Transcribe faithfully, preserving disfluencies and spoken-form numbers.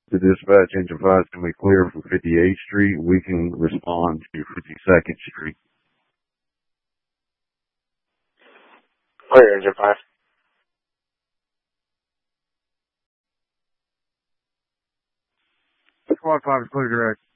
To dispatch, engine five can be clear for fifty-eighth Street. We can respond to fifty-second Street. Clear, engine five. Squad five is clear direct.